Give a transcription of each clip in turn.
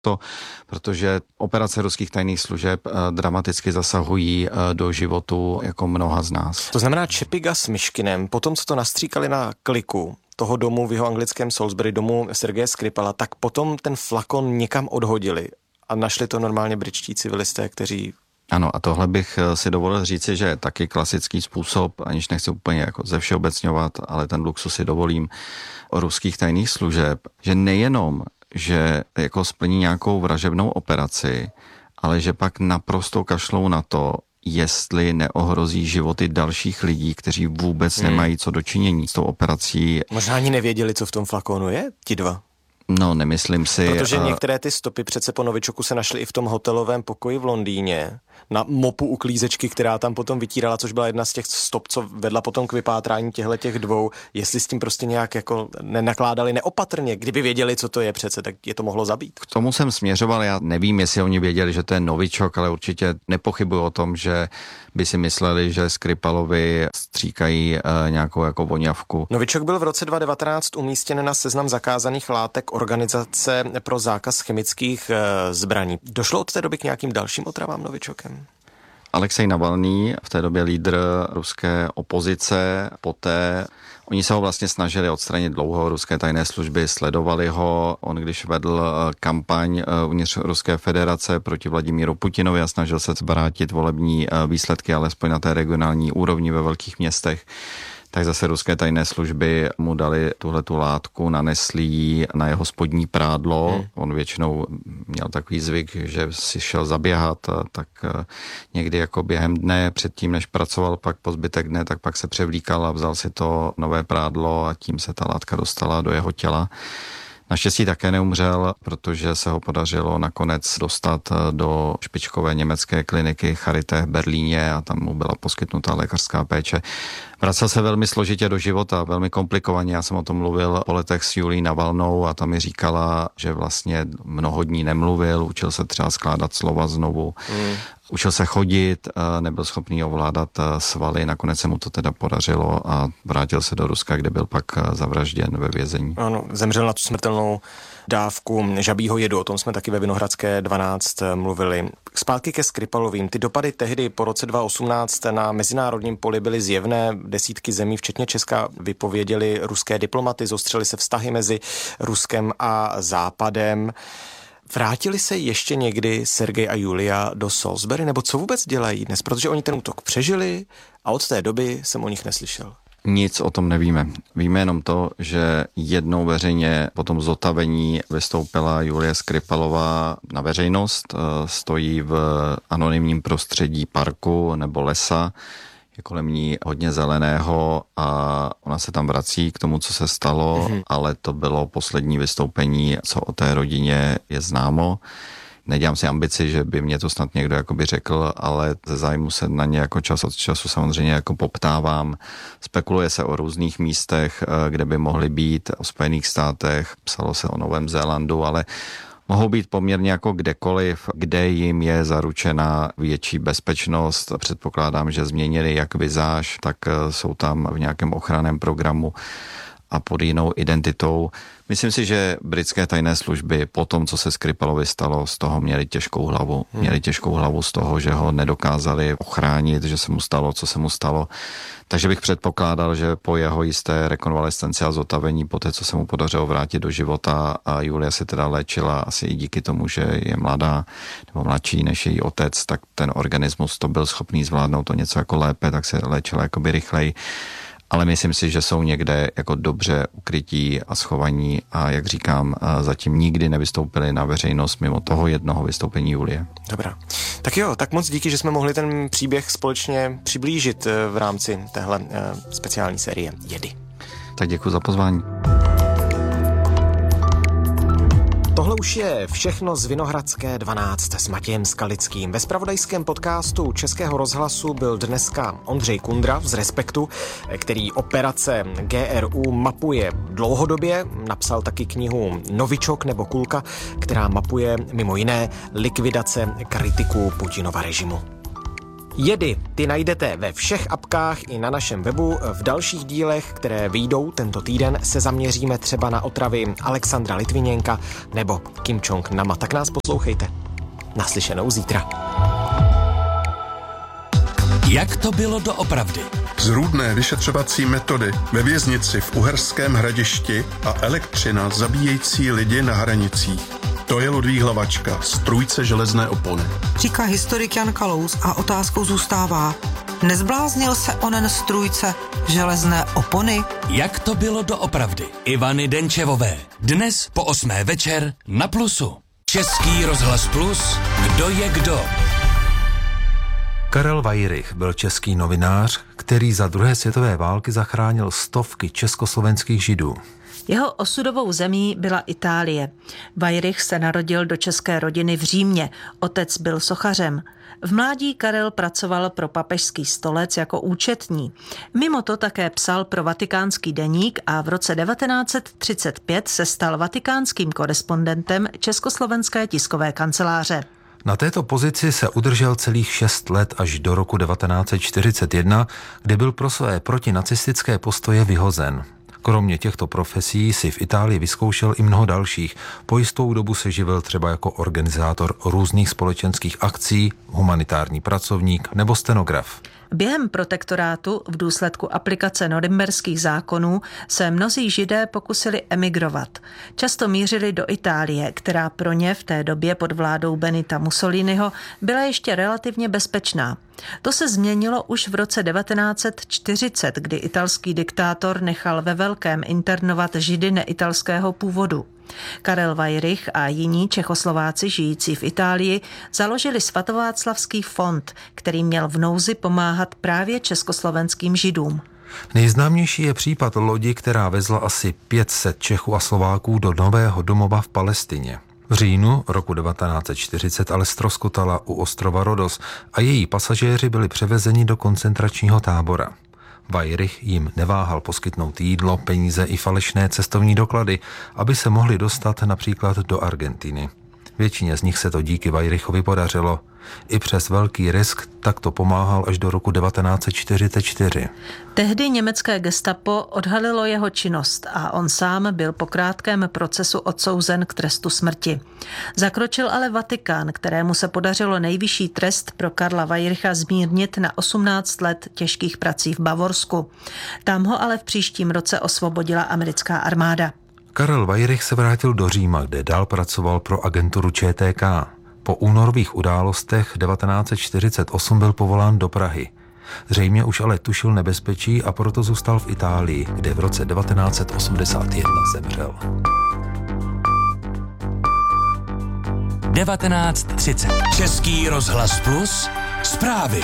to, protože operace ruských tajných služeb dramaticky zasahují do životu jako mnoha z nás. To znamená Čepiga s Myškinem, potom co to nastříkali na kliku toho domu v jeho anglickém Salisbury, domu Sergeje Skripala, tak potom ten flakon někam odhodili a našli to normálně britští civilisté, kteří... Ano, a tohle bych si dovolil říci, že je taky klasický způsob, aniž nechci úplně jako zevšeobecňovat, ale ten luxus si dovolím, o ruských tajných služeb, že nejenom, že jako splní nějakou vražebnou operaci, ale že pak naprosto kašlou na to, jestli neohrozí životy dalších lidí, kteří vůbec nemají co dočinění s tou operací. Možná ani nevěděli, co v tom flakonu je, ti dva. No, nemyslím si. Protože některé ty stopy přece po Novičoku se našly i v tom hotelovém pokoji v Londýně, na mopu uklízečky, která tam potom vytírala, což byla jedna z těch stop, co vedla potom k vypátrání těch dvou. Jestli s tím prostě nějak jako nenakládali neopatrně, kdyby věděli, co to je přece, tak je to mohlo zabít. K tomu jsem směřoval, já nevím, jestli oni věděli, že to je Novičok, ale určitě nepochybuji o tom, že by si mysleli, že Skripalovi stříkají nějakou jako voňavku. Novičok byl v roce 2019 umístěn na seznam zakázaných látek Organizace pro zákaz chemických zbraní. Došlo od té doby k nějakým dalším otravám Novičokem? Alexej Navalný, v té době lídr ruské opozice, poté oni se ho vlastně snažili odstranit dlouho, ruské tajné služby sledovali ho. On když vedl kampaň uvnitř Ruské federace proti Vladimíru Putinovi a snažil se zvrátit volební výsledky, alespoň na té regionální úrovni ve velkých městech, tak zase ruské tajné služby mu dali tuhletu látku, nanesli ji na jeho spodní prádlo. On většinou měl takový zvyk, že si šel zaběhat, tak někdy jako během dne, předtím než pracoval pak po zbytek dne, tak pak se převlíkal a vzal si to nové prádlo a tím se ta látka dostala do jeho těla. Naštěstí také neumřel, protože se ho podařilo nakonec dostat do špičkové německé kliniky Charité v Berlíně a tam mu byla poskytnuta lékařská péče. Vracel se velmi složitě do života, velmi komplikovaně. Já jsem o tom mluvil po letech s Julií Navalnou a tam mi říkala, že vlastně mnoho dní nemluvil, učil se třeba skládat slova znovu. Učil se chodit, nebyl schopný ovládat svaly, nakonec se mu to teda podařilo a vrátil se do Ruska, kde byl pak zavražděn ve vězení. Ano, zemřel na tu smrtelnou dávku žabího jedu, o tom jsme taky ve Vinohradské 12 mluvili. Zpátky ke Skripalovým. Ty dopady tehdy po roce 2018 na mezinárodním poli byly zjevné. Desítky zemí, včetně Česka, vypověděli ruské diplomaty, zostřily se vztahy mezi Ruskem a Západem. Vrátili se ještě někdy Sergej a Julia do Salisbury, nebo co vůbec dělají dnes? Protože oni ten útok přežili a od té doby jsem o nich neslyšel. Nic o tom nevíme. Víme jenom to, že jednou veřejně po tom zotavení vystoupila Julie Skripalová na veřejnost, stojí v anonymním prostředí parku nebo lesa, je kolem ní hodně zeleného a ona se tam vrací k tomu, co se stalo, ale to bylo poslední vystoupení, co o té rodině je známo. Nedělám si ambici, že by mě to snad někdo jakoby řekl, ale ze zájmu se na ně jako čas od času samozřejmě jako poptávám. Spekuluje se o různých místech, kde by mohly být, o Spojených státech, psalo se o Novém Zélandu, ale mohou být poměrně jako kdekoliv, kde jim je zaručena větší bezpečnost. Předpokládám, že změnili jak vizáž, tak jsou tam v nějakém ochranném programu a pod jinou identitou. Myslím si, že britské tajné služby po tom, co se Skripalovi stalo, z toho měli těžkou hlavu. Měli těžkou hlavu z toho, že ho nedokázali ochránit, že se mu stalo, co se mu stalo. Takže bych předpokládal, že po jeho jisté rekonvalescenci a zotavení, po té, co se mu podařilo vrátit do života a Julia se teda léčila asi i díky tomu, že je mladá nebo mladší než její otec, tak ten organismus to byl schopný zvládnout to něco jako lépe, tak se léčila jakoby rychleji. Ale myslím si, že jsou někde jako dobře ukrytí a schovaní a jak říkám, zatím nikdy nevystoupili na veřejnost mimo toho jednoho vystoupení Julie. Dobrá. Tak jo, tak moc díky, že jsme mohli ten příběh společně přiblížit v rámci téhle speciální série Jedy. Tak děkuji za pozvání. Tohle už je všechno z Vinohradské 12 s Matějem Skalickým. Ve zpravodajském podcastu Českého rozhlasu byl dneska Ondřej Kundra z Respektu, který operace GRU mapuje dlouhodobě. Napsal taky knihu Novičok nebo Kulka, která mapuje mimo jiné likvidace kritiků Putinova režimu. Jedy, ty najdete ve všech apkách i na našem webu. V dalších dílech, které vyjdou tento týden, se zaměříme třeba na otravy Alexandra Litviněnka nebo Kim Jong-nama. Tak nás poslouchejte. Naslyšenou zítra. Jak to bylo doopravdy? Zrůdné vyšetřovací metody ve věznici v Uherském Hradišti a elektřina zabíjející lidi na hranicích. To je Ludvík Hlavačka, strůjce železné opony. Říká historik Jan Kalous a otázkou zůstává: nezbláznil se onen strůjce železné opony? Jak to bylo doopravdy? Ivany Denčevové. Dnes po 8. večer na Plusu. Český rozhlas Plus. Kdo je kdo? Karel Wajrych byl český novinář, který za druhé světové války zachránil stovky československých Židů. Jeho osudovou zemí byla Itálie. Wajrych se narodil do české rodiny v Římě. Otec byl sochařem. V mládí Karel pracoval pro papežský stolec jako účetní. Mimo to také psal pro Vatikánský deník a v roce 1935 se stal vatikánským korespondentem Československé tiskové kanceláře. Na této pozici se udržel celých 6 let až do roku 1941, kdy byl pro své protinacistické postoje vyhozen. Kromě těchto profesí si v Itálii vyzkoušel i mnoho dalších. Po jistou dobu se živil třeba jako organizátor různých společenských akcí, humanitární pracovník nebo stenograf. Během protektorátu v důsledku aplikace norimberských zákonů se mnozí Židé pokusili emigrovat. Často mířili do Itálie, která pro ně v té době pod vládou Benita Mussoliniho byla ještě relativně bezpečná. To se změnilo už v roce 1940, kdy italský diktátor nechal ve velkém internovat Židy neitalského původu. Karel Wajrych a jiní Čechoslováci žijící v Itálii založili svatováclavský fond, který měl v nouzi pomáhat právě československým Židům. Nejznámější je případ lodi, která vezla asi 500 Čechů a Slováků do nového domova v Palestině. V říjnu roku 1940 ale ztroskotala u ostrova Rodos a její pasažéři byli převezeni do koncentračního tábora. Wajrych jim neváhal poskytnout jídlo, peníze i falešné cestovní doklady, aby se mohli dostat například do Argentiny. Většině z nich se to díky Wajrychovi podařilo. I přes velký risk takto pomáhal až do roku 1944. Tehdy německé gestapo odhalilo jeho činnost a on sám byl po krátkém procesu odsouzen k trestu smrti. Zakročil ale Vatikán, kterému se podařilo nejvyšší trest pro Karla Wajrycha zmírnit na 18 let těžkých prací v Bavorsku. Tam ho ale v příštím roce osvobodila americká armáda. Karel Wajrych se vrátil do Říma, kde dál pracoval pro agenturu ČTK. Po únorových událostech 1948 byl povolán do Prahy. Zřejmě už ale tušil nebezpečí a proto zůstal v Itálii, kde v roce 1981 zemřel. 19:30. Český rozhlas Plus. Zprávy.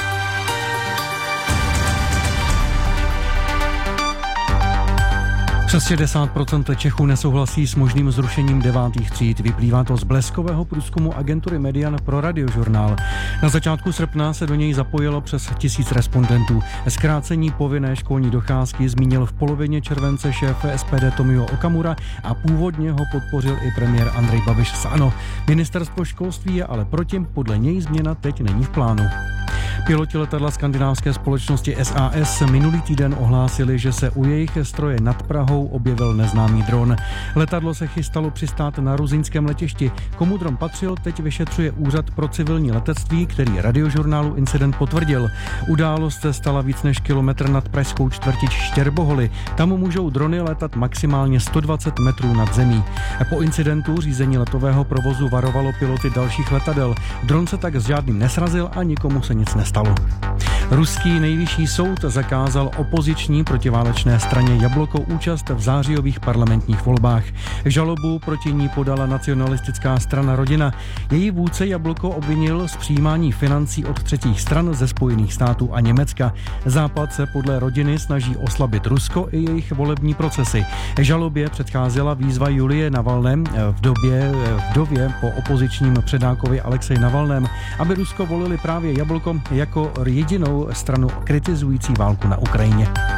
Přes 60% Čechů nesouhlasí s možným zrušením 9. tříd. Vyplývá to z bleskového průzkumu agentury Median pro Radiožurnál. Na začátku srpna se do něj zapojilo přes 1000 respondentů. Zkrácení povinné školní docházky zmínil v polovině července šéf SPD Tomio Okamura a původně ho podpořil i premiér Andrej Babiš z ANO. Ministerstvo školství je ale proti, podle něj změna teď není v plánu. Piloti letadla skandinávské společnosti SAS minulý týden ohlásili, že se u jejich stroje nad Prahou objevil neznámý dron. Letadlo se chystalo přistát na ruzyňském letišti. Komu dron patřil, teď vyšetřuje Úřad pro civilní letectví, který Radiožurnálu incident potvrdil. Událost se stala víc než kilometr nad pražskou čtvrtí Štěrboholy. Tam můžou drony létat maximálně 120 metrů nad zemí. Po incidentu řízení letového provozu varovalo piloty dalších letadel. Dron se tak s žádným nesrazil a nikomu se nic nestalo. Ruský nejvyšší soud zakázal opoziční protiválečné straně Jabloko účast v zářijových parlamentních volbách. Žalobu proti ní podala nacionalistická strana Rodina. Její vůdce Jabloko obvinil z přijímání financí od třetích stran ze Spojených států a Německa. Západ se podle Rodiny snaží oslabit Rusko i jejich volební procesy. Žalobě předcházela výzva Julie Navalné vdově po opozičním předákovi Alexeji Navalném, aby Rusko volili právě Jablko jako jedinou stranu kritizující válku na Ukrajině.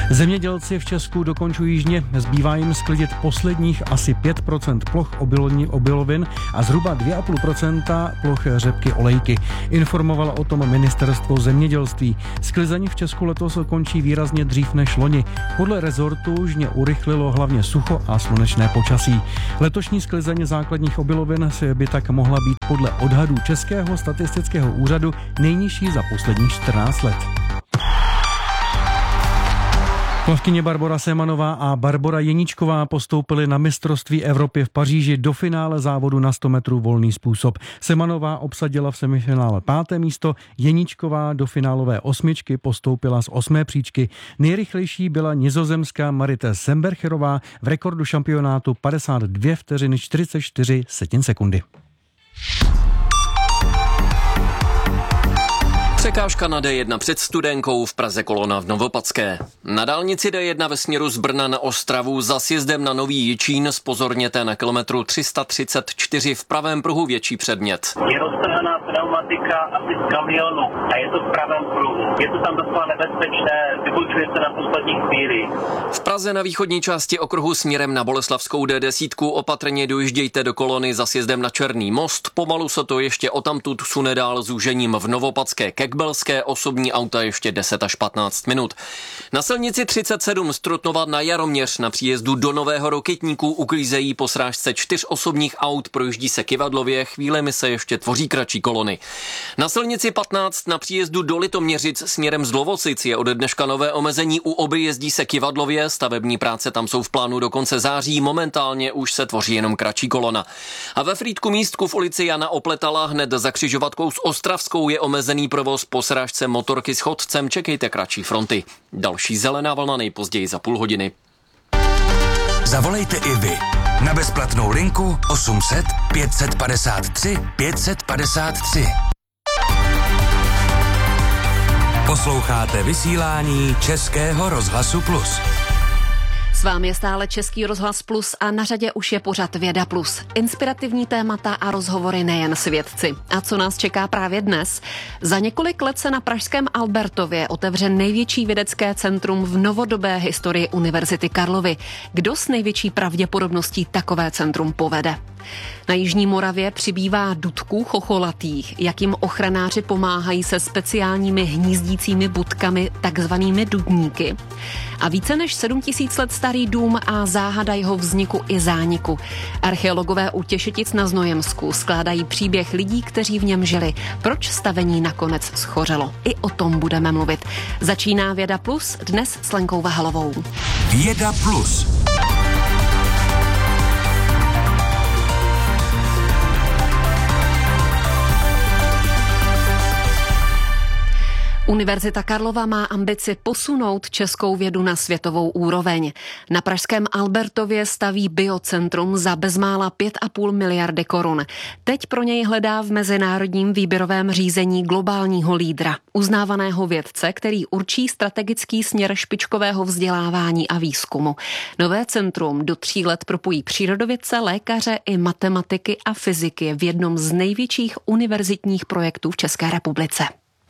Zemědělci v Česku dokončují žně, zbývá jim sklidit posledních asi 5% ploch obilovin a zhruba 2,5% ploch řepky olejky. Informovalo o tom ministerstvo zemědělství. Sklizení v Česku letos končí výrazně dřív než loni. Podle rezortu žně urychlilo hlavně sucho a slunečné počasí. Letošní sklizeň základních obilovin by tak mohla být podle odhadů Českého statistického úřadu nejnižší za posledních 14 let. Plavkyně Barbora Semanová a Barbora Jeníčková postoupily na mistrovství Evropy v Paříži do finále závodu na 100 metrů volný způsob. Semanová obsadila v semifinále 5. místo, Jeníčková do finálové 8 postoupila z 8. příčky. Nejrychlejší byla nizozemská Marite Sembercherová v rekordu šampionátu 52 vteřiny 44 sekundy. Překážka na D1 před Studenkou, v Praze kolona v Novopatské. Na dálnici D1 ve směru z Brna na Ostravu za sjezdem na Nový Jičín zpozorněte na kilometru 334 v pravém pruhu větší předmět. Je roztrhaná pneumatika asi z kamionu a je to v pravém pruhu. Je to tam docela nebezpečné, vybočuje se na poslední chvíli. V Praze na východní části okruhu směrem na Boleslavskou D10 opatrně dojíždějte do kolony za sjezdem na Černý most. Pomalu se to ještě odtamtud sune dál zúžením v Novopatské ke Kbelské, osobní auta ještě 10 až 15 minut. Na silnici 37 z Trutnova na Jaroměř na příjezdu do Nového Rokytníku uklízejí po srážce 4 osobních aut, projíždí se Kyvadlově, chvílemi se ještě tvoří kratší kolony. Na silnici 15 na příjezdu do Litoměřic směrem z Lovosic je ode dneška nové omezení u objezdí se Kyvadlově, stavební práce tam jsou v plánu do konce září, momentálně už se tvoří jenom kratší kolona. A ve Frýdku místku v ulici Jana Opletala hned za křižovatkou s Ostravskou je omezený provoz po srážce motorky s chodcem, čekejte kratší fronty. Další zelená vlna nejpozději za půl hodiny. Zavolejte i vy na bezplatnou linku 800 553 553. Posloucháte vysílání Českého rozhlasu Plus. S vámi je stále Český rozhlas Plus a na řadě už je pořad Věda Plus. Inspirativní témata a rozhovory nejen s vědci. A co nás čeká právě dnes? Za několik let se na pražském Albertově otevře největší vědecké centrum v novodobé historii Univerzity Karlovy. Kdo s největší pravděpodobností takové centrum povede? Na jižní Moravě přibývá dudků chocholatých, jak jim ochranáři pomáhají se speciálními hnízdícími budkami, takzvanými dudníky. A více než 7000 let starý dům a záhada jeho vzniku i zániku. Archeologové u Těšetic na Znojemsku skládají příběh lidí, kteří v něm žili. Proč stavení nakonec schořelo? I o tom budeme mluvit. Začíná Věda Plus, dnes s Lenkou Vahalovou. Věda Plus. Univerzita Karlova má ambici posunout českou vědu na světovou úroveň. Na pražském Albertově staví biocentrum za bezmála 5,5 miliardy korun. Teď pro něj hledá v mezinárodním výběrovém řízení globálního lídra, uznávaného vědce, který určí strategický směr špičkového vzdělávání a výzkumu. Nové centrum do 3 let propojí přírodovědce, lékaře i matematiky a fyziky v jednom z největších univerzitních projektů v České republice.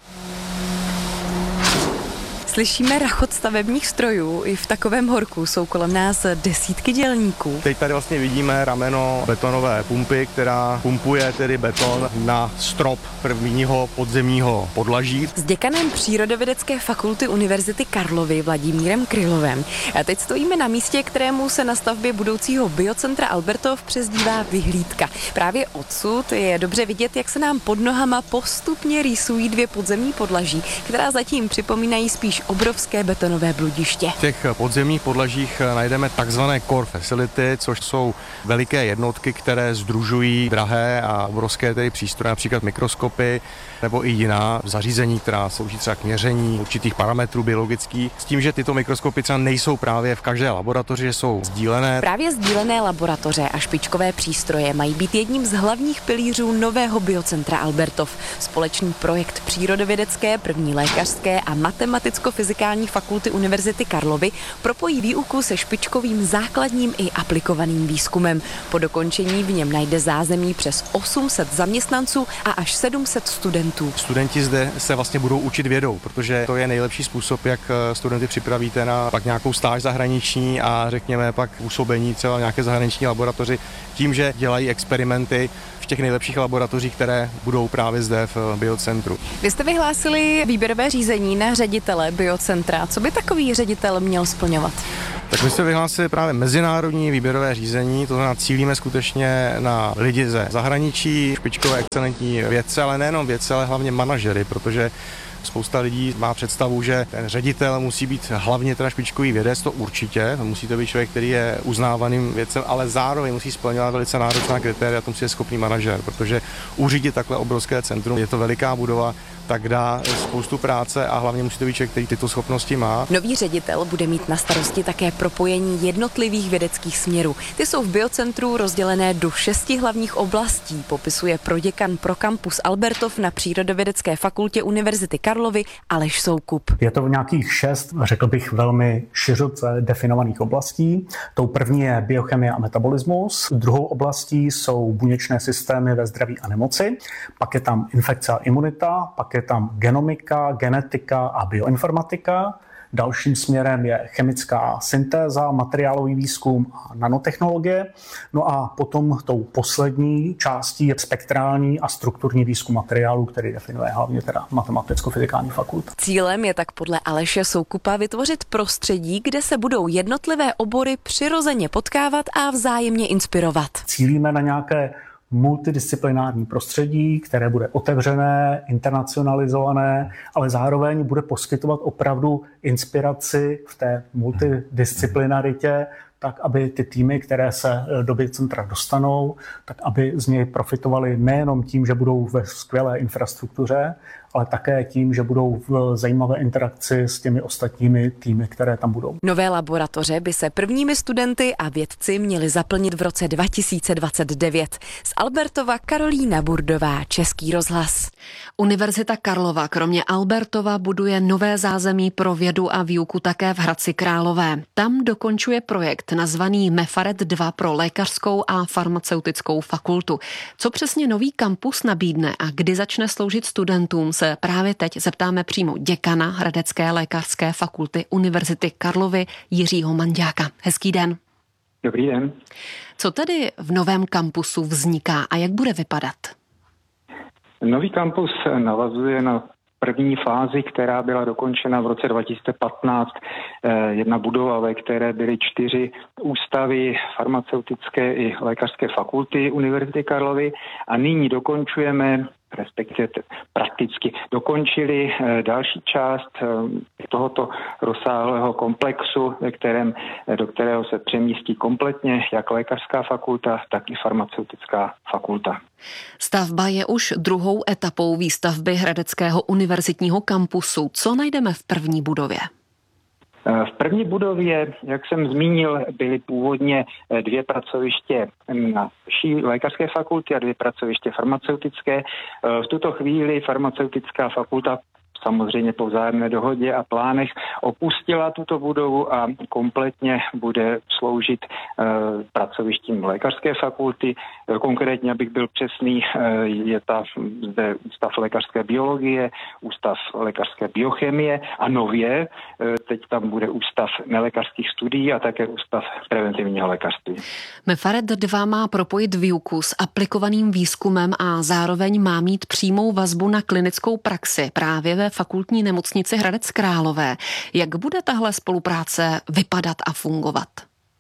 Slyšíme rachot stavebních strojů, i v takovém horku jsou kolem nás desítky dělníků. Teď tady vlastně vidíme rameno betonové pumpy, která pumpuje tedy beton na strop prvního podzemního podlaží. S děkanem Přírodovědecké fakulty Univerzity Karlovy Vladimírem Krylovem. A teď stojíme na místě, kterému se na stavbě budoucího biocentra Albertov přezdívá Vyhlídka. Právě odsud je dobře vidět, jak se nám pod nohama postupně rýsují 2 podzemní podlaží, která zatím připomínají spíš obrovské betonové bludiště. V těch podzemních podlažích najdeme takzvané core facility, což jsou veliké jednotky, které sdružují drahé a obrovské tedy přístroje, například mikroskopy nebo i jiná zařízení, která slouží třeba k měření určitých parametrů biologických. S tím, že tyto mikroskopy třeba nejsou právě v každé laboratoři, že jsou sdílené. Právě sdílené laboratoře a špičkové přístroje mají být jedním z hlavních pilířů nového biocentra Albertov. Společný projekt přírodovědecké, první lékařské a matematicko Matematicko-fyzikální fakulty Univerzity Karlovy propojí výuku se špičkovým základním i aplikovaným výzkumem. Po dokončení v něm najde zázemí přes 800 zaměstnanců a až 700 studentů. Studenti zde se vlastně budou učit vědou, protože to je nejlepší způsob, jak studenty připravíte na pak nějakou stáž zahraniční a řekněme pak působení třeba v nějaké zahraniční laboratoři tím, že dělají experimenty v těch nejlepších laboratořích, které budou právě zde v biocentru. Vy jste vyhlásili výběrové řízení na ředitele biocentra. Co by takový ředitel měl splňovat? Tak my jsme vyhlásili právě mezinárodní výběrové řízení, to znamená cílíme skutečně na lidi ze zahraničí, špičkové excelentní vědce, ale nejenom vědce, ale hlavně manažery, protože spousta lidí má představu, že ten ředitel musí být hlavně teda špičkový vědec, to určitě, to musí to být člověk, který je uznávaným vědcem, ale zároveň musí splňovat velice náročná kritéria, to musí být schopný manažer, protože uřídit takhle obrovské centrum, je to veliká budova, tak dá spoustu práce a hlavně musí to být člověk, který tyto schopnosti má. Nový ředitel bude mít na starosti také propojení jednotlivých vědeckých směrů. Ty jsou v biocentru rozdělené do 6 hlavních oblastí, popisuje proděkan pro kampus Albertov na Přírodovědecké fakultě Univerzity Karlovy Aleš Soukup. Je to nějakých 6, řekl bych, velmi široce definovaných oblastí. Tou první je biochemie a metabolismus, druhou oblastí jsou buněčné systémy ve zdraví a nemoci, pak je tam infekce a imunita, pak je tam genomika, genetika a bioinformatika. Dalším směrem je chemická syntéza, materiálový výzkum a nanotechnologie. No a potom tou poslední částí je spektrální a strukturní výzkum materiálů, který definuje hlavně teda Matematicko-fyzikální fakulta. Cílem je tak podle Aleše Soukupa vytvořit prostředí, kde se budou jednotlivé obory přirozeně potkávat a vzájemně inspirovat. Cílíme na nějaké multidisciplinární prostředí, které bude otevřené, internacionalizované, ale zároveň bude poskytovat opravdu inspiraci v té multidisciplinaritě, tak aby ty týmy, které se do biocentra dostanou, tak aby z něj profitovali nejenom tím, že budou ve skvělé infrastruktuře, ale také tím, že budou v zajímavé interakci s těmi ostatními týmy, které tam budou. Nové laboratoře by se prvními studenty a vědci měli zaplnit v roce 2029. Z Albertova Karolína Burdová, Český rozhlas. Univerzita Karlova kromě Albertova buduje nové zázemí pro vědu a výuku také v Hradci Králové. Tam dokončuje projekt nazvaný MEFARET 2 pro lékařskou a farmaceutickou fakultu. Co přesně nový kampus nabídne a kdy začne sloužit studentům, se právě teď zeptáme přímo děkana Hradecké lékařské fakulty Univerzity Karlovy Jiřího Manďáka. Hezký den. Dobrý den. Co tedy v novém kampusu vzniká a jak bude vypadat? Nový kampus navazuje na první fázi, která byla dokončena v roce 2015. Jedna budova, ve které byly 4 ústavy farmaceutické i lékařské fakulty Univerzity Karlovy a nyní dokončujeme, respektive prakticky dokončili další část tohoto rozsáhlého komplexu, do kterého se přemístí kompletně jak lékařská fakulta, tak i farmaceutická fakulta. Stavba je už druhou etapou výstavby Hradeckého univerzitního kampusu. Co najdeme v první budově? V první budově, jak jsem zmínil, byly původně 2 pracoviště na lékařské fakulty a 2 pracoviště farmaceutické. V tuto chvíli farmaceutická fakulta samozřejmě po vzájemné dohodě a plánech opustila tuto budovu a kompletně bude sloužit pracovištím lékařské fakulty. Konkrétně, abych byl přesný, je zde ústav lékařské biologie, ústav lékařské biochemie a nově teď tam bude ústav nelékařských studií a také ústav preventivního lékařství. MEFARET 2 má propojit výuku s aplikovaným výzkumem a zároveň má mít přímou vazbu na klinickou praxi právě ve fakultní nemocnici Hradec Králové. Jak bude tahle spolupráce vypadat a fungovat?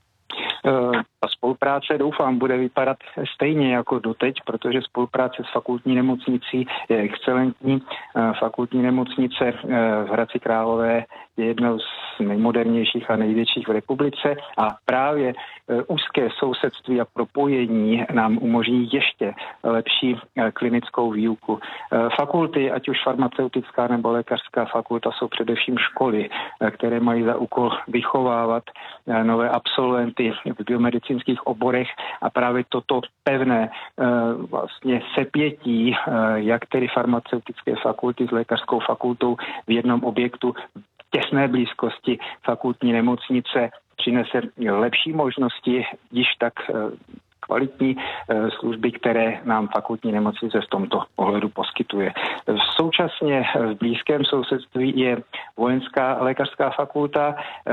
Ta spolupráce, doufám, bude vypadat stejně jako doteď, protože spolupráce s fakultní nemocnicí je excelentní. Fakultní nemocnice v Hradci Králové je jednou z nejmodernějších a největších v republice a právě úzké sousedství a propojení nám umožní ještě lepší klinickou výuku. Fakulty, ať už farmaceutická nebo lékařská fakulta, jsou především školy, které mají za úkol vychovávat nové absolventy v biomedicínských oborech a právě toto pevné vlastně sepětí, jak tedy farmaceutické fakulty s lékařskou fakultou v jednom objektu, těsné blízkosti fakultní nemocnice přinese lepší možnosti, již tak kvalitní služby, které nám fakultní nemocnice v tomto ohledu poskytuje. Současně v blízkém sousedství je vojenská lékařská fakulta,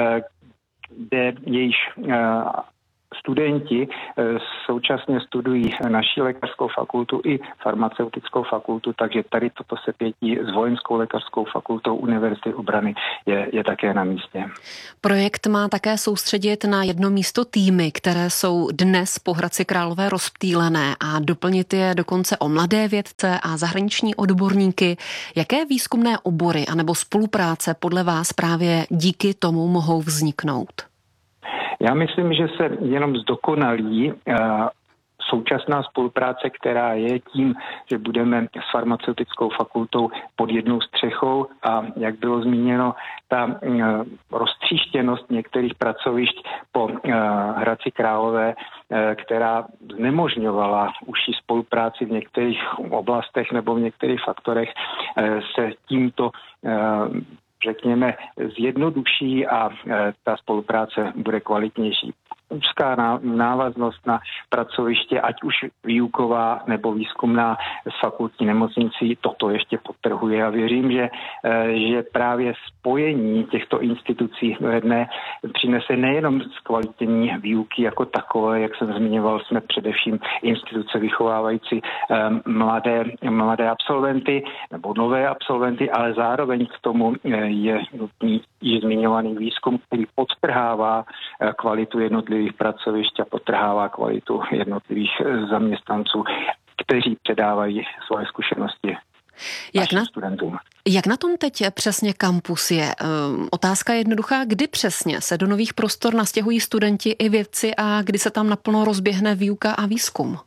kde jejíž studenti současně studují naši lékařskou fakultu i farmaceutickou fakultu, takže tady toto sepětí s vojenskou lékařskou fakultou Univerzity obrany je také na místě. Projekt má také soustředit na jedno místo týmy, které jsou dnes po Hradci Králové rozptýlené a doplnit je dokonce o mladé vědce a zahraniční odborníky. Jaké výzkumné obory anebo spolupráce podle vás právě díky tomu mohou vzniknout? Já myslím, že se jenom zdokonalí současná spolupráce, která je tím, že budeme s farmaceutickou fakultou pod jednou střechou a jak bylo zmíněno, ta roztříštěnost některých pracovišť po Hradci Králové, která znemožňovala užší spolupráci v některých oblastech nebo v některých faktorech, se tímto řekněme, zjednoduší a ta spolupráce bude kvalitnější. Úzká návaznost na pracoviště, ať už výuková nebo výzkumná s fakultní nemocnicí, toto ještě podtrhuje a věřím, že právě spojení těchto institucí do jedné přinese nejenom zkvalitnění výuky jako takové, jak jsem zmiňoval, jsme především instituce vychovávající mladé absolventy nebo nové absolventy, ale zároveň k tomu je nutný již zmiňovaný výzkum, který podtrhává kvalitu jednotlivých pracovišť a podtrhává kvalitu jednotlivých zaměstnanců, kteří předávají svoje zkušenosti našim studentům. Jak na tom teď přesně kampus je? Otázka je jednoduchá, kdy přesně se do nových prostor nastěhují studenti i vědci a kdy se tam naplno rozběhne výuka a výzkum?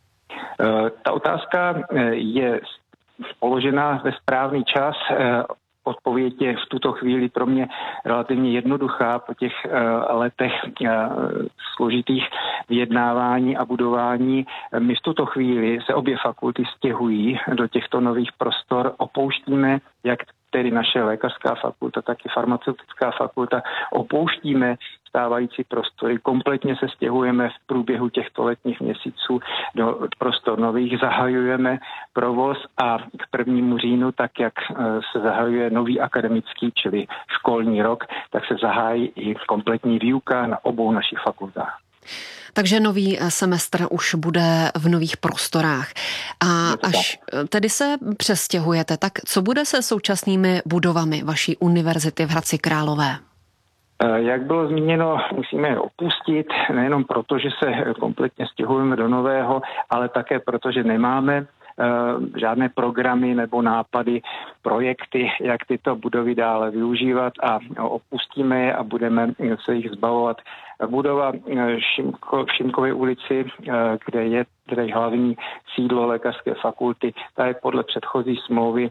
Ta otázka je položená ve správný čas. Odpověď je v tuto chvíli pro mě relativně jednoduchá po těch letech složitých vyjednávání a budování. My v tuto chvíli se obě fakulty stěhují do těchto nových prostor, opouštíme jak tedy naše lékařská fakulta, tak i farmaceutická fakulta, opouštíme stávající prostory, kompletně se stěhujeme v průběhu těchto letních měsíců do prostor nových, zahajujeme provoz a k 1. říjnu, tak jak se zahajuje nový akademický, čili školní rok, tak se zahájí i kompletní výuka na obou našich fakultách. Takže nový semestr už bude v nových prostorách. A až tedy se přestěhujete, tak co bude se současnými budovami vaší univerzity v Hradci Králové? Jak bylo zmíněno, musíme je opustit, nejenom proto, že se kompletně stěhujeme do nového, ale také proto, že nemáme žádné programy nebo nápady, projekty, jak tyto budovy dále využívat a opustíme je a budeme se jich zbavovat. Budova v Šimkově ulici, kde je tedy hlavní sídlo lékařské fakulty, ta je podle předchozí smlouvy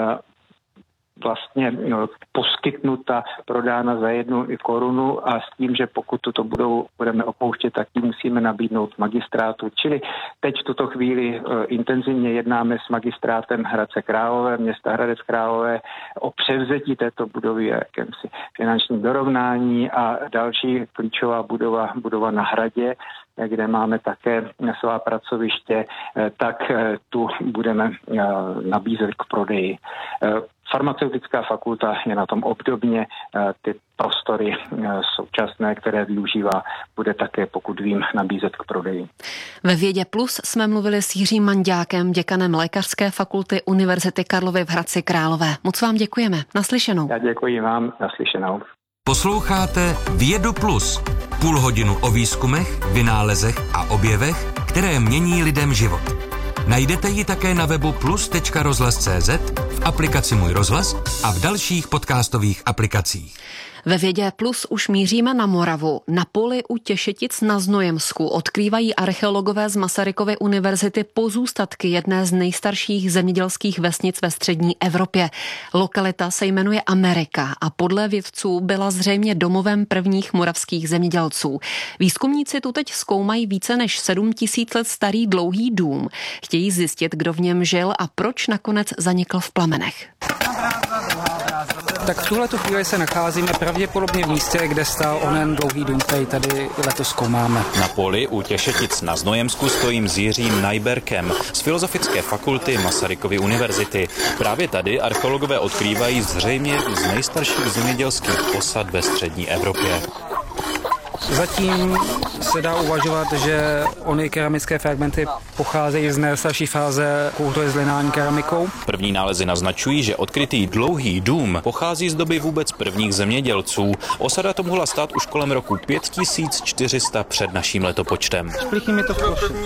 vlastně poskytnuta, prodána za 1 korunu a s tím, že pokud tuto budeme opouštět, tak ji musíme nabídnout magistrátu. Čili teď v tuto chvíli intenzivně jednáme s magistrátem Hradce Králové, města Hradec Králové o převzetí této budovy, jakémsi finančním dorovnání a další klíčová budova na Hradě, kde máme také svá pracoviště, tak tu budeme nabízet k prodeji. Farmaceutická fakulta je na tom obdobně, ty prostory současné, které využívá, bude také, pokud vím, nabízet k prodeji. Ve Vědě Plus jsme mluvili s Jiřím Manďákem, děkanem Lékařské fakulty Univerzity Karlovy v Hradci Králové. Moc vám děkujeme. Naslyšenou. Já děkuji vám. Naslyšenou. Posloucháte Vědu Plus. Půl hodinu o výzkumech, vynálezech a objevech, které mění lidem život. Najdete ji také na webu plus.rozhlas.cz, v aplikaci Můj rozhlas a v dalších podcastových aplikacích. Ve Vědě Plus už míříme na Moravu. Na poli u Těšetic na Znojemsku odkrývají archeologové z Masarykovy univerzity pozůstatky jedné z nejstarších zemědělských vesnic ve střední Evropě. Lokalita se jmenuje Amerika a podle vědců byla zřejmě domovem prvních moravských zemědělců. Výzkumníci tu teď zkoumají více než 7 000 let starý dlouhý dům. Chtějí zjistit, kdo v něm žil a proč nakonec zanikl v plamenech. Tak v tuhletu chvíli se nacházíme pravděpodobně v místě, kde stál onen dlouhý dům, který tady letos zkoumáme. Na poli u Těšetic na Znojemsku stojím s Jiřím Najberkem z Filozofické fakulty Masarykovy univerzity. Právě tady archeologové odkrývají zřejmě z nejstarších zemědělských osad ve střední Evropě. Zatím se dá uvažovat, že ony keramické fragmenty pocházejí z nejstarší fáze kultury s lineární keramikou. První nálezy naznačují, že odkrytý dlouhý dům pochází z doby vůbec prvních zemědělců. Osada to mohla stát už kolem roku 5400 před naším letopočtem. Šplichy to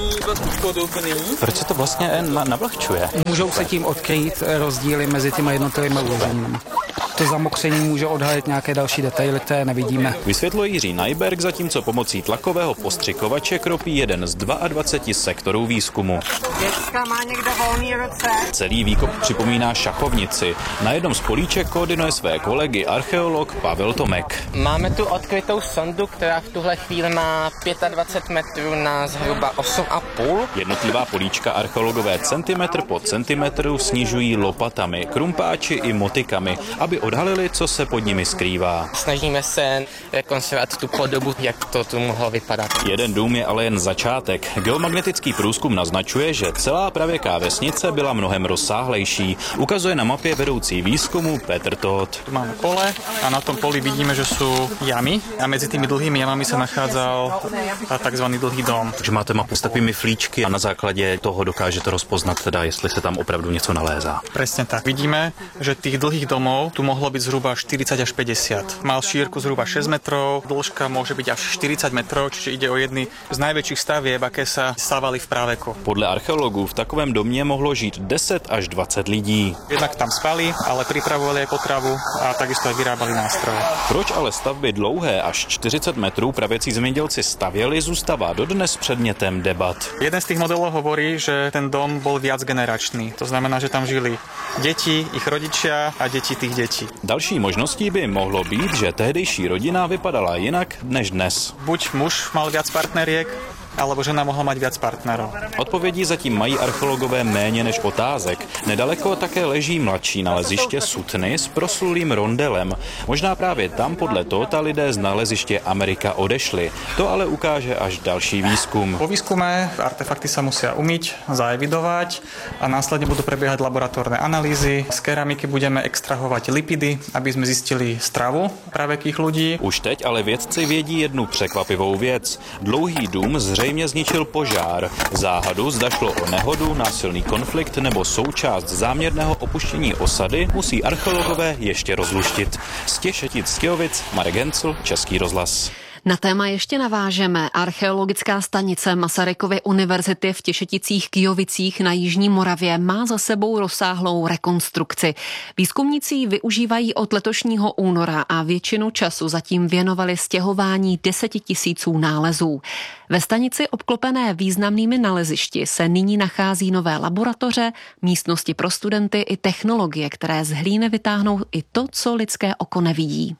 Proč se to vlastně navlhčuje? Můžou se tím odkrýt rozdíly mezi těma jednotlivými územími. To zamokření může odhalit nějaké další detaily, které nevidíme. Vysvětluje Jiří Najberk, zatímco pomocí tlakového postřikovače kropí jeden z 22 sektorů výzkumu. Děcka, má někdo volný ruce? Celý výkop připomíná šachovnici. Na jednom z políček koordinuje své kolegy archeolog Pavel Tomek. Máme tu odkrytou sondu, která v tuhle chvíli má 25 metrů na zhruba 8,5. Jednotlivá políčka archeologové centimetr po centimetru snižují lopatami, krumpáči i motikami, aby odhalili, co se pod nimi skrývá. Snažíme se rekonstruovat tu podobu, jak to tu mohlo vypadat. Jeden dům je ale jen začátek. Geomagnetický průzkum naznačuje, že celá pravěká vesnice byla mnohem rozsáhlejší. Ukazuje na mapě vedoucí výzkumu Petr Todt. Tu máme pole a na tom poli vidíme, že sú jamy a medzi tými dlhými jamami sa nachádzal takzvaný dlhý dom. Takže máte mapu s takovými flíčky a na základě toho dokážete rozpoznat teda, jestli se tam opravdu něco nalézá. Presne tak. Vidíme, že tých dlhých domov tu mohlo byť zhruba 40 až 50. Mal šírku zhruba 6 metrov, dĺžka môže byť až 40 metrov, čiže ide o jedny z najväčších stavieb, aké sa stávali v praveku. Podle archeologů v takovém domě mohlo žít 10 až 20 lidí. Jednak tam spali, ale pripravovali aj potravu a takisto aj vyrábali nástroje. Proč ale stavby dlouhé až 40 metrů pravěcí zemědělci stavěli, zůstává dodnes předmětem debat. Jeden z tých modelov hovorí, že ten dom bol viacgeneračný. To znamená, že tam žili deti, ich rodičia a deti tých detí. Další možností by mohlo být, že tehdejší rodina vypadala jinak než dnes. Buď muž mal viac partneriek, alebo žena mohla mať viac partnerov. Odpovědí zatím mají archeologové méně než otázek. Nedaleko také leží mladší naleziště Sutny s proslulým rondelem. Možná právě tam podle Tota lidé z naleziště Amerika odešli. To ale ukáže až další výzkum. Po výskume artefakty sa musia umyť, zaevidovať a následne budú prebiehať laboratórne analýzy. Z keramiky budeme extrahovať lipidy, aby sme zistili stravu pravekých ľudí. Už teď ale vědci vědí jednu překvapivou věc. Dlouhý dům zřejmě zničil požár. Záhadu, zda šlo o nehodu, násilný konflikt nebo součást záměrného opuštění osady, musí archeologové ještě rozluštit. Z Těšetic-Skijovic, Marek Hencl, Český rozhlas. Na téma ještě navážeme. Archeologická stanice Masarykovy univerzity v Těšeticích-Kyjovicích na jižní Moravě má za sebou rozsáhlou rekonstrukci. Výzkumníci ji využívají od letošního února a většinu času zatím věnovali stěhování 10 000 nálezů. Ve stanici obklopené významnými nalezišti se nyní nachází nové laboratoře, místnosti pro studenty i technologie, které z hlíny vytáhnou i to, co lidské oko nevidí.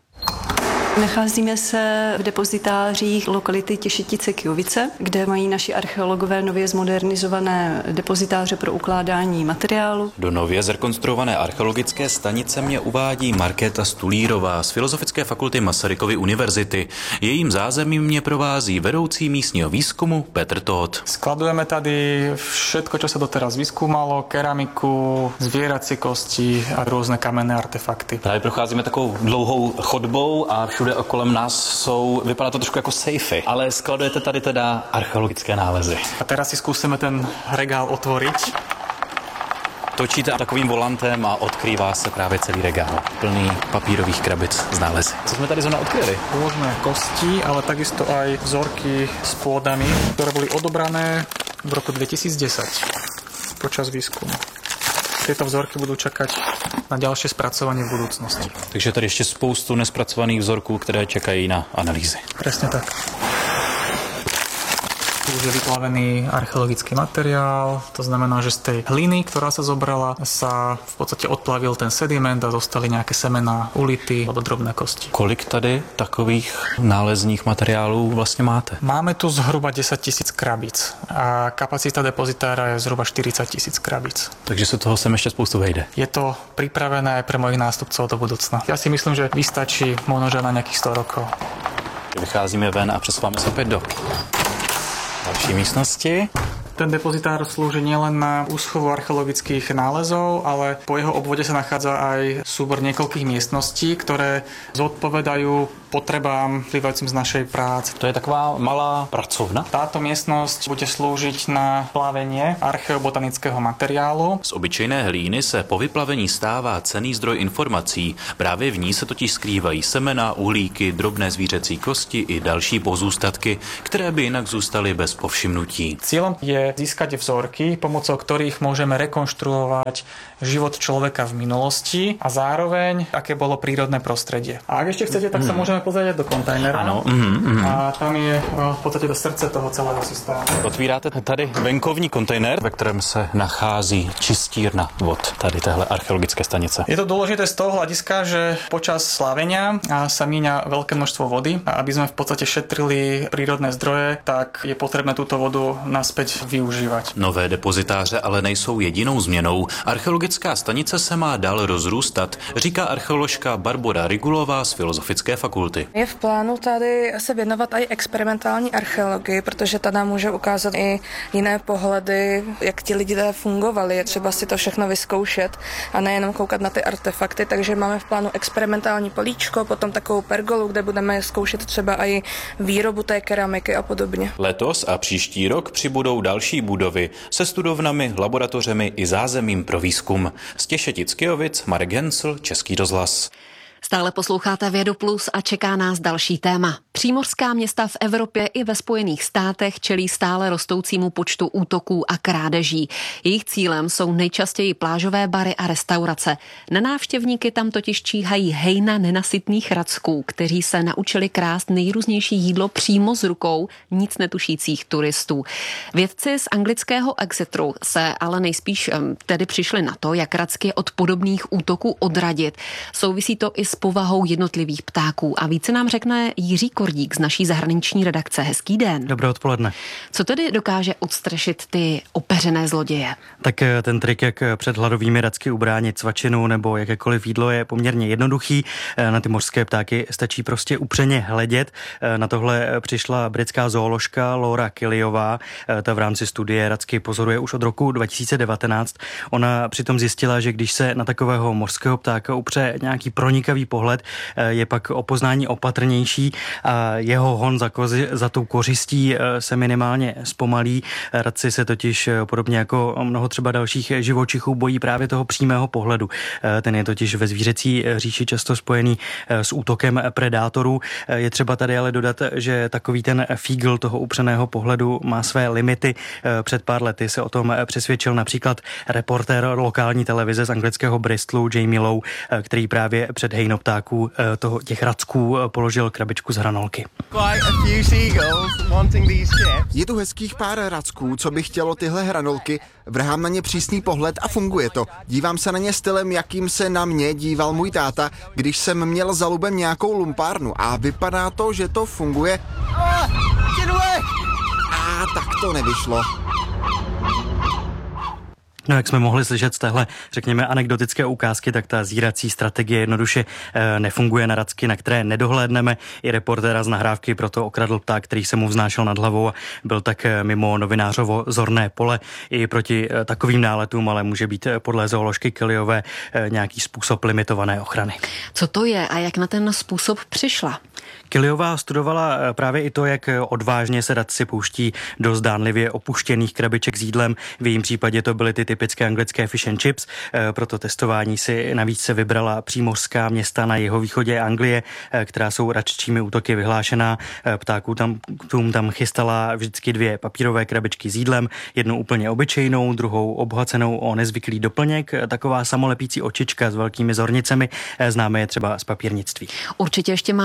Nacházíme se v depozitářích lokality Těšetice-Kyjovice, kde mají naši archeologové nově zmodernizované depozitáře pro ukládání materiálu. Do nově zrekonstruované archeologické stanice mě uvádí Markéta Stulírová z Filozofické fakulty Masarykovy univerzity. Jejím zázemím mě provází vedoucí místního výzkumu Petr Todt. Skladujeme tady všetko, čo sa doteraz vyskúmalo, keramiku, zvieracie kosti a různé kamenné artefakty. Právě procházíme takovou dlouhou chodbou a všude kolem nás vypadá to trošku jako sejfy, ale skladujete tady teda archeologické nálezy. A teraz si zkusíme ten regál otvoriť. Točíte takovým volantem a odkrývá se právě celý regál, plný papírových krabic z nálezy. Co jsme tady zrovna odkryli? Rôzne kosti, ale takisto aj vzorky s pôdami, ktoré boli odobrané v roku 2010 počas výskumu. Tieto vzorky budú čakať na ďalšie spracovanie v budúcnosti. Takže tady ještě spoustu nespracovaných vzorků, které čekají na analýzy. Presne tak. Už je vyplavený archeologický materiál, to znamená, že z tej hliny, ktorá sa zobrala, sa v podstate odplavil ten sediment a zostali nejaké semená, ulity alebo drobné kosti. Kolik tady takových nálezních materiálů vlastně máte? Máme tu zhruba 10 000 krabíc a kapacita depozitára je zhruba 40 000 krabíc. Takže se toho sem ještě spoustu vejde. Je to pripravené aj pre mojich nástupcov do budúcna. Ja si myslím, že vystačí možno na nejakých 100 rokov. Vycházíme ven a přesouváme se opět do další místnosti. Ten depozitár slúži nielen na úschovu archeologických nálezov, ale po jeho obvode sa nachádza aj súbor niekoľkých miestností, ktoré zodpovedajú potrebám vyplývajúcim z našej práce. To je taková malá pracovna. Táto miestnosť bude slúžiť na plavenie archeobotanického materiálu. Z obyčejné hlíny se po vyplavení stává cenný zdroj informací. Právě v ní se totiž skrývají semena, uhlíky, drobné zvířecí kosti i další pozůstatky, které by jinak zůstaly bez povšimnutí. Cieľom je získať vzorky, pomocou ktorých môžeme rekonštruovať život človeka v minulosti a zároveň, aké bolo prírodné prostredie. A ak ešte chcete, tak sa môžeme pozrieť do kontajnera. Ano. A tam je v podstate to srdce toho celého systému. Otvíráte tady venkovní kontejner, ve kterém se nachází čistírna vod tady téhle archeologické stanice. Je to dôležité z toho hľadiska, že počas slávenia sa míňa veľké množstvo vody a aby sme v podstate šetrili prírodné zdroje, tak je potrebné túto vodu naspäť využívať. Nové depozitáře ale nejsou jedinou změnou. Archeologická stanice se má dál rozrůstat, říká archeoložka Barbora Rigulová z Filozofické fakulty. Je v plánu tady se věnovat i experimentální archeologii, protože ta nám může ukázat i jiné pohledy, jak ti lidé fungovali. Je třeba si to všechno vyzkoušet a nejenom koukat na ty artefakty, takže máme v plánu experimentální políčko, potom takovou pergolu, kde budeme zkoušet třeba i výrobu té keramiky a podobně. Letos a příští rok přibudou další budovy se studovnami, laboratořemi i zázemím pro výzkum. Z Těšetic-Kyjovic Marek Hensl, Český rozhlas. Stále posloucháte Vědu Plus a čeká nás další téma. Přímořská města v Evropě i ve Spojených státech čelí stále rostoucímu počtu útoků a krádeží. Jejich cílem jsou nejčastěji plážové bary a restaurace. Na návštěvníky tam totiž číhají hejna nenasytných racků, kteří se naučili krást nejrůznější jídlo přímo z rukou nic netušících turistů. Vědci z anglického Exeteru se ale nejspíš tedy přišli na to, jak racky od podobných útoků odradit. Souvisí to i s povahou jednotlivých ptáků. A více nám řekne Jiří Kordík z naší zahraniční redakce. Hezký den. Dobré odpoledne. Co tedy dokáže odstrašit ty opeřené zloděje? Tak ten trik, jak před hladovými racky ubránit svačinu nebo jakékoliv jídlo, je poměrně jednoduchý. Na ty mořské ptáky stačí prostě upřeně hledět. Na tohle přišla britská zooložka Laura Killiová. Ta v rámci studie racky pozoruje už od roku 2019. Ona přitom zjistila, že když se na takového mořského ptáka upře nějaký pronikavý pohled, je pak o poznání opatrnější a jeho hon za tou kořistí se minimálně zpomalí. Radci se totiž podobně jako mnoho třeba dalších živočichů bojí právě toho přímého pohledu. Ten je totiž ve zvířecí říši často spojený s útokem predátorů. Je třeba tady ale dodat, že takový ten fígl toho upřeného pohledu má své limity. Před pár lety se o tom přesvědčil například reportér lokální televize z anglického Bristolu Jamie Lowe, který právě před hejnoptáků těch racků položil krabičku z hranolky. Je tu hezkých pár racků, co by chtělo tyhle hranolky, vrhám na ně přísný pohled a funguje to. Dívám se na ně stylem, jakým se na mě díval můj táta, když jsem měl za lubem nějakou lumpárnu a vypadá to, že to funguje. A tak to nevyšlo. No, jak jsme mohli slyšet z téhle, řekněme, anekdotické ukázky, tak ta zírací strategie jednoduše nefunguje na racky, na které nedohlédneme. I reportéra z nahrávky proto okradl pták, který se mu vznášel nad hlavou a byl tak mimo novinářovo zorné pole. I proti takovým náletům ale může být podle zooložky Killiové nějaký způsob limitované ochrany. Co to je a jak na ten způsob přišla? Killiová studovala právě i to, jak odvážně se radci pouští do zdánlivě opuštěných krabiček s jídlem. V jejím případě to byly ty typické anglické fish and chips. Pro to testování si navíc se vybrala přímořská města na jihovýchodě Anglie, která jsou raččími útoky vyhlášená. Ptákům tam chystala vždycky 2 papírové krabičky s jídlem, jednu úplně obyčejnou, druhou obohacenou o nezvyklý doplněk, taková samolepící očička s velkými zornicemi. Známe je třeba z papírnictví. Určitě ještě máme čas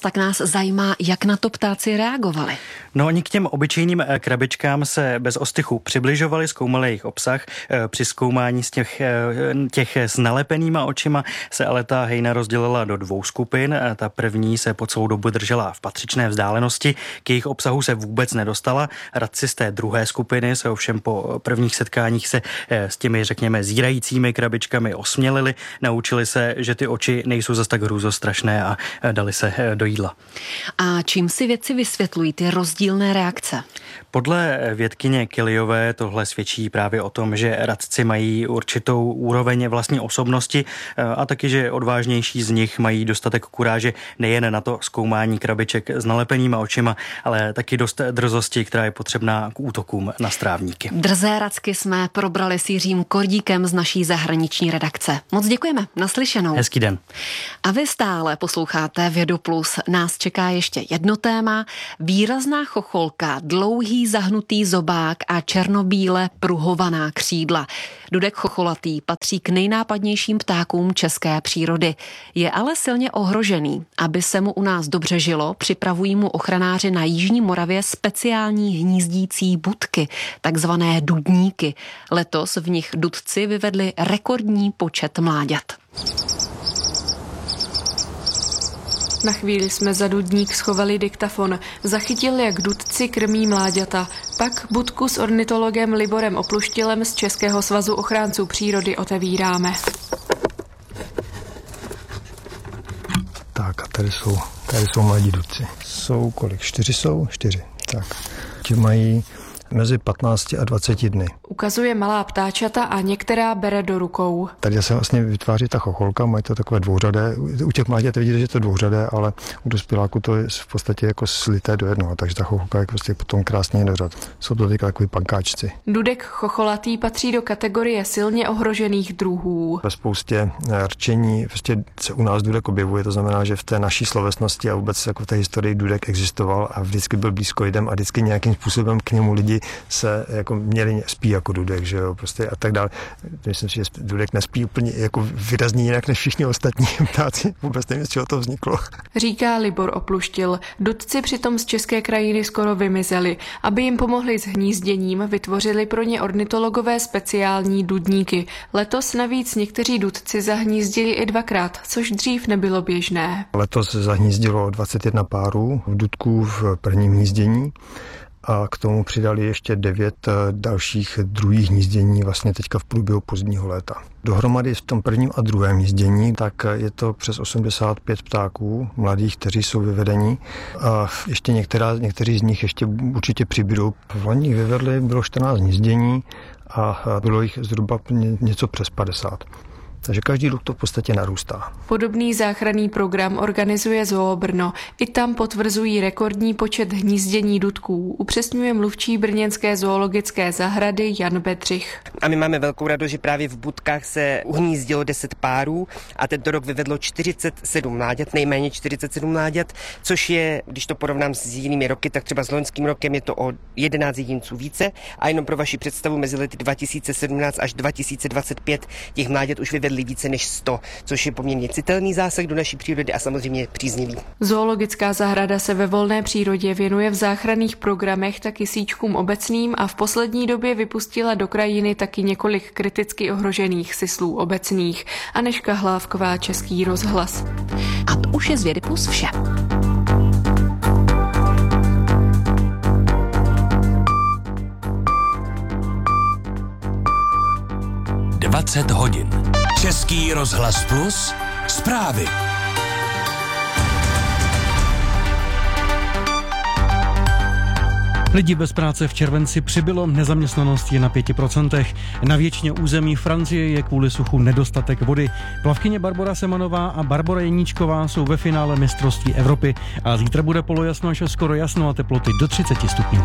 tak nás zajímá, jak na to ptáci reagovali. No, oni k těm obyčejným krabičkám se bez ostychu přibližovali, zkoumali jejich obsah. Při zkoumání z těch s nalepenýma očima se ale ta hejna rozdělila do 2 skupin. Ta první se po celou dobu držela v patřičné vzdálenosti, k jejich obsahu se vůbec nedostala. Radci z té druhé skupiny se ovšem po prvních setkáních se s těmi, řekněme, zírajícími krabičkami osmělili, naučili se, že ty oči nejsou zas tak hrůzostrašné a dali se do jídla. A čím si vědci vysvětlují ty rozdílné reakce? Podle vědkyně Kellyové tohle svědčí právě o tom, že radci mají určitou úroveň vlastní osobnosti a taky, že odvážnější z nich mají dostatek kuráže nejen na to zkoumání krabiček s nalepenýma očima, ale taky dost drzosti, která je potřebná k útokům na strávníky. Drzé racky jsme probrali s Jiřím Kordíkem z naší zahraniční redakce. Moc děkujeme, naslyšenou. Hezký den. A vy stále posloucháte Vědu Plus. Nás čeká ještě jedno téma. Výrazná chocholka, dlouhý zahnutý zobák a černobíle pruhovaná křídla. Dudek chocholatý patří k nejnápadnějším ptákům české přírody. Je ale silně ohrožený. Aby se mu u nás dobře žilo, připravují mu ochranáři na jižní Moravě speciální hnízdící budky, takzvané dudníky. Letos v nich dudci vyvedli rekordní počet mláďat. Na chvíli jsme za dudník schovali diktafon. Zachytil, jak dudci krmí mláďata. Pak budku s ornitologem Liborem Opluštilem z Českého svazu ochránců přírody otevíráme. Tak a tady jsou mladí dudci. Jsou kolik? 4 jsou? 4. Tak. Ti mají mezi 15 a 20 dny. Ukazuje malá ptáčata a některá bere do rukou. Tady se vlastně vytváří ta chocholka, mají to takové dvouřadé. U těch mláďat vidíte, že je to dvouřadé, ale u dospěláku to je v podstatě jako slité do jednoho, takže ta chocholka je prostě potom krásně do řad. Jsou to teď takový pankáčci. Dudek chocholatý patří do kategorie silně ohrožených druhů. Ve spoustě rčení prostě se u nás dudek objevuje, to znamená, že v té naší slovesnosti a vůbec jako v té historii dudek existoval a vždycky byl blízko lidem a vždycky nějakým způsobem k němu lidi se jako měli spí jako dudek, že jo, prostě a tak dále. Myslím si, že dudek nespí úplně jako výrazně jinak než všichni ostatní ptáci. Vůbec nevím, z čeho to vzniklo. Říká Libor Opluštil. Dudci přitom z české krajiny skoro vymizeli. Aby jim pomohli s hnízděním, vytvořili pro ně ornitologové speciální dudníky. Letos navíc někteří dudci zahnízdili i 2krát, což dřív nebylo běžné. Letos zahnízdilo 21 párů v dudku v prvním hnízdění. A k tomu přidali ještě 9 dalších druhých hnízdění vlastně teďka v průběhu pozdního léta. Dohromady v tom prvním a druhém hnízdění tak je to přes 85 ptáků mladých, kteří jsou vyvedeni. A ještě někteří z nich ještě určitě přibydou. V loni vyvedli bylo 14 hnízdění a bylo jich zhruba něco přes 50. Takže každý rok to v podstatě narůstá. Podobný záchranný program organizuje Zoo Brno. I tam potvrzují rekordní počet hnízdění dudků, upřesňuje mluvčí brněnské zoologické zahrady Jan Bedřich. A my máme velkou radost, že právě v budkách se uhnízdilo 10 párů a tento rok vyvedlo 47 mláďat, nejméně 47 mláďat, což je, když to porovnám s jinými roky, tak třeba s loňským rokem je to o 11 jedinců více a jenom pro vaši představu mezi lety 2017 až 2025 těch mláďat už vyvedli více než 100, což je poměrně citelný zásah do naší přírody a samozřejmě příznivý. Zoologická zahrada se ve volné přírodě věnuje v záchranných programech taky síčkům obecným a v poslední době vypustila do krajiny taky několik kriticky ohrožených syslů obecných. Anežka Hlávková, Český rozhlas. A to už je z Vědy Plus vše. hodin. Český rozhlas Plus, zprávy. Lidí bez práce v červenci přibylo, nezaměstnanost je na 5%. Na většině území Francie je kvůli suchu nedostatek vody. Plavkyně Barbora Semanová a Barbora Jeníčková jsou ve finále mistrovství Evropy a zítra bude polojasno až skoro jasno a teploty do 30 stupňů.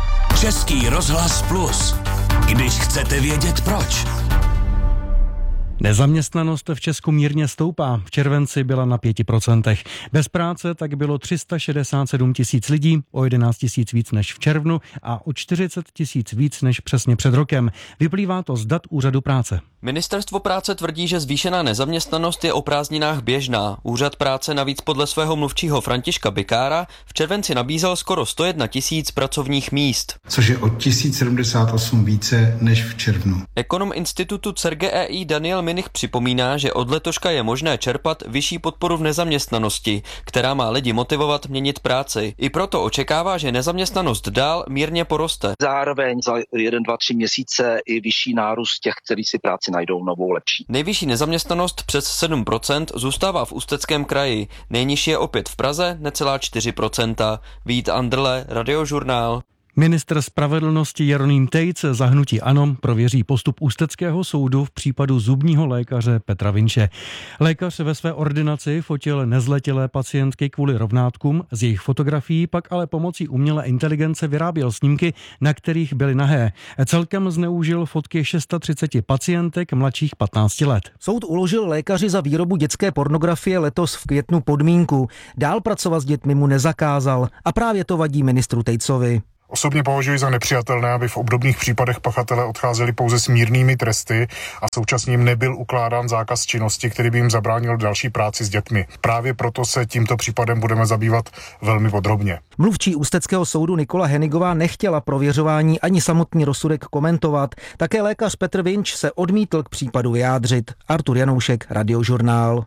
Český rozhlas Plus. Když chcete vědět proč. Nezaměstnanost v Česku mírně stoupá. V červenci byla na 5%. Bez práce tak bylo 367 000 lidí, o 11 000 víc než v červnu a o 40 000 víc než přesně před rokem. Vyplývá to z dat Úřadu práce. Ministerstvo práce tvrdí, že zvýšená nezaměstnanost je o prázdninách běžná. Úřad práce navíc podle svého mluvčího Františka Bikára v červenci nabízel skoro 101 000 pracovních míst. Což je o 1078 více než v červnu. Ekonom institutu CERGEI Daniel Minich připomíná, že od letoška je možné čerpat vyšší podporu v nezaměstnanosti, která má lidi motivovat měnit práci. I proto očekává, že nezaměstnanost dál mírně poroste. Zároveň za 1, 2, 3 měsíce i vyšší nárůst těch, kteří si práci najdou novou lepší. Nejvyšší nezaměstnanost přes 7% zůstává v Ústeckém kraji. Nejnižší je opět v Praze, necelá 4%. Vít Andrle, Radiožurnál. Ministr spravedlnosti Jeroným Tejc za hnutí ANO prověří postup Ústeckého soudu v případu zubního lékaře Petra Vinče. Lékař ve své ordinaci fotil nezletilé pacientky kvůli rovnátkům, z jejich fotografií pak ale pomocí umělé inteligence vyráběl snímky, na kterých byly nahé. Celkem zneužil fotky 630 pacientek mladších 15 let. Soud uložil lékaři za výrobu dětské pornografie letos v květnu podmínku. Dál pracovat s dětmi mu nezakázal a právě to vadí ministru Tejcovi. Osobně považuji za nepřijatelné, aby v obdobných případech pachatelé odcházeli pouze s mírnými tresty a současně jim nebyl ukládán zákaz činnosti, který by jim zabránil další práci s dětmi. Právě proto se tímto případem budeme zabývat velmi podrobně. Mluvčí Ústeckého soudu Nikola Henigová nechtěla prověřování ani samotný rozsudek komentovat. Také lékař Petr Vinč se odmítl k případu vyjádřit. Artur Janoušek, Radiožurnál.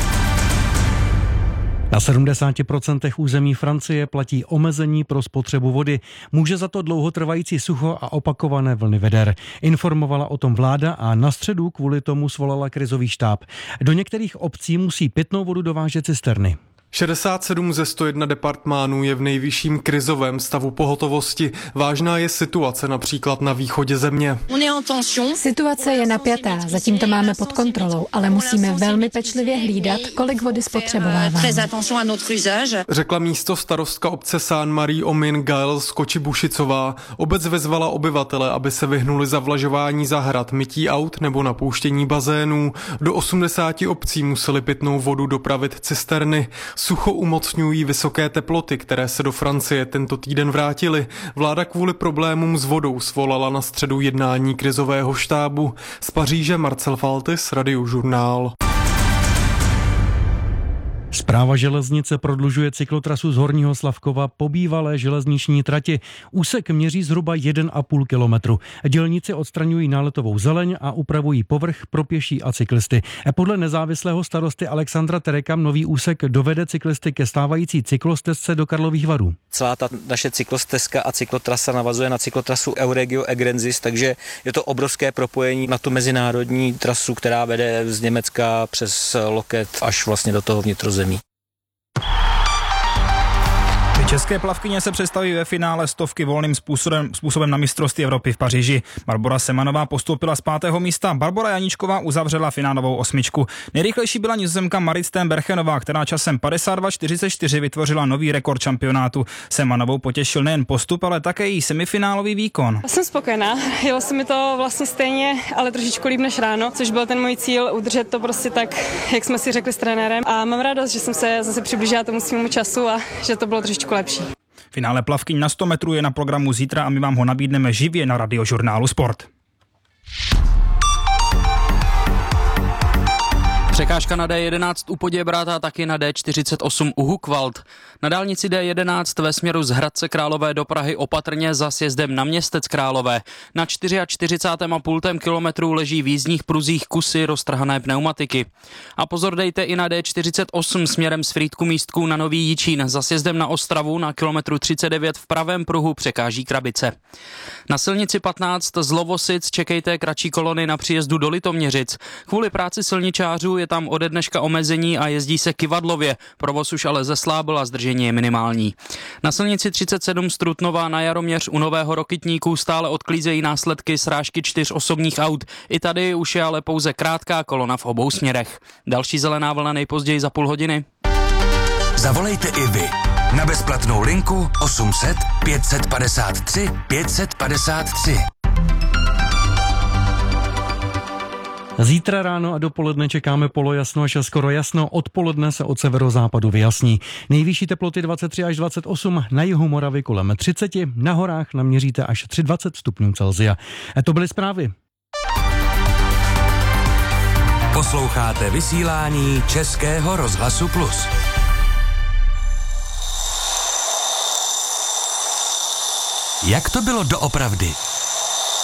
Na 70% území Francie platí omezení pro spotřebu vody. Může za to dlouhotrvající sucho a opakované vlny veder. Informovala o tom vláda a na středu kvůli tomu svolala krizový štáb. Do některých obcí musí pitnou vodu dovážet cisterny. 67 ze 101 departmánů je v nejvyšším krizovém stavu pohotovosti. Vážná je situace například na východě země. Situace je napjatá, zatím to máme pod kontrolou, ale musíme velmi pečlivě hlídat, kolik vody spotřebováváme. Řekla místo starostka obce Saint-Marie-aux-Mines Gaëlle Skoči-Bušicová. Obec vezvala obyvatele, aby se vyhnuli zavlažování zahrad, mytí aut nebo napouštění bazénů. Do 80 obcí museli pitnou vodu dopravit cisterny. Sucho umocňují vysoké teploty, které se do Francie tento týden vrátily. Vláda kvůli problémům s vodou svolala na středu jednání krizového štábu. Z Paříže Marcel Faltis, Radiožurnál. Správa železnice prodlužuje cyklotrasu z Horního Slavkova po bývalé železniční trati. Úsek měří zhruba 1,5 kilometru. Dělníci odstraňují náletovou zeleň a upravují povrch pro pěší a cyklisty. Podle nezávislého starosty Alexandra Tereka nový úsek dovede cyklisty ke stávající cyklostezce do Karlových Varů. Celá ta naše cyklostezka a cyklotrasa navazuje na cyklotrasu Euregio Egrensis, takže je to obrovské propojení na tu mezinárodní trasu, která vede z Německa přes Loket až vlastně do toho vnitrozemí. České plavkyně se představí ve finále stovky volným způsobem na mistrovství Evropy v Paříži. Barbora Semanová postoupila z 5. místa, Barbora Janíčková uzavřela finálovou osmičku. Nejrychlejší byla Nizozemka Marit Steenbergenová, která časem 52:44 vytvořila nový rekord šampionátu. Semanovou potěšil nejen postup, ale také její semifinálový výkon. Jsem spokojená, jelo se mi to vlastně stejně, ale trošičku líp než ráno, což byl ten můj cíl, udržet to prostě tak, jak jsme si řekli s trenérem. A mám radost, že jsem se zase přiblížila tomu svému času a že to bylo trošičku lepší. Finále plavkyň na 100 metrů je na programu zítra a my vám ho nabídneme živě na Radiožurnálu Sport. Překážka na D11 u Poděbrad a taky na D48 u Hucvald. Na dálnici D11 ve směru z Hradce Králové do Prahy opatrně za sjezdem na Městec Králové. Na 44,5 kilometru leží v jízdních pruzích kusy roztrhané pneumatiky. A pozor dejte i na D48 směrem z Frýdku Místků na Nový Jičín. Za sjezdem na Ostravu na kilometru 39 v pravém pruhu překáží krabice. Na silnici 15 z Lovosic čekejte kratší kolony na příjezdu do Litoměřic. Kvůli práci silničářů je tam ode dneška omezení a jezdí se kyvadlově. Provoz už ale zeslábil a zdržení je minimální. Na silnici 37 z Trutnova na Jaroměř u Nového Rokytníku stále odklízejí následky srážky 4 osobních aut. I tady už je ale pouze krátká kolona v obou směrech. Další zelená vlna nejpozději za půl hodiny. Zavolejte i vy na bezplatnou linku 800 553 553. Zítra ráno a dopoledne čekáme polojasno až skoro jasno, odpoledne se od severozápadu vyjasní. Nejvyšší teploty 23 až 28, na jihu Moravy kolem 30, na horách naměříte až 23 stupňů Celsia. To byly zprávy. Posloucháte vysílání Českého rozhlasu Plus. Jak to bylo doopravdy?